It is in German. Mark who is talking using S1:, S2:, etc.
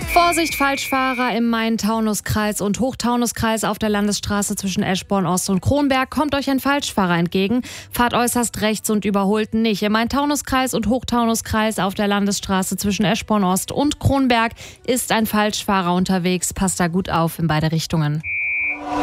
S1: Vorsicht, Falschfahrer im Main-Taunus-Kreis und Hochtaunuskreis auf der Landesstraße zwischen Eschborn-Ost und Kronberg. Kommt euch ein Falschfahrer entgegen, fahrt äußerst rechts und überholt nicht. Im Main-Taunus-Kreis und Hochtaunuskreis auf der Landesstraße zwischen Eschborn-Ost und Kronberg ist ein Falschfahrer unterwegs. Passt da gut auf in beide Richtungen.